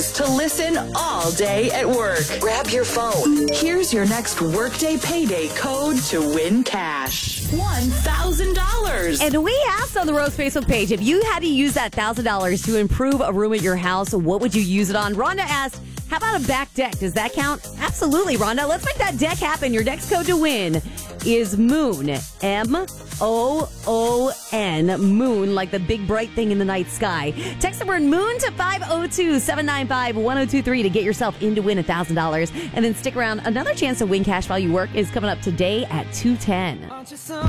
To listen all day at work. Grab your phone. Here's your next Workday Payday code to win cash. $1,000. And we asked on the Rose Facebook page, if you had to use that $1,000 to improve a room at your house, what would you use it on? Rhonda asked, how about a back deck? Does that count? Absolutely, Rhonda. Let's make that deck happen. Your next code to win is MOON. MOON. Moon, like the big bright thing in the night sky. Text the word MOON to 502-795-1023 to get yourself in to win $1,000. And then stick around. Another chance to win cash while you work is coming up today at 2:10.